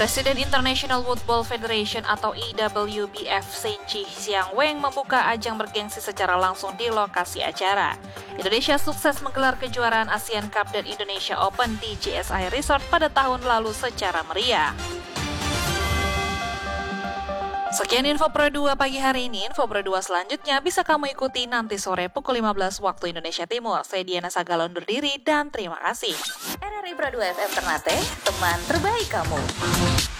Presiden International Football Federation atau IWBF Shin Ji-Siang-Weng membuka ajang bergengsi secara langsung di lokasi acara. Indonesia sukses menggelar kejuaraan ASEAN Cup dan Indonesia Open di JSI Resort pada tahun lalu secara meriah. Sekian info Pro 2 pagi hari ini. Info Pro 2 selanjutnya bisa kamu ikuti nanti sore pukul 15 waktu Indonesia Timur. Saya Diana Sagala undur diri dan terima kasih. RRI Pro 2 FM Ternate, teman terbaik kamu.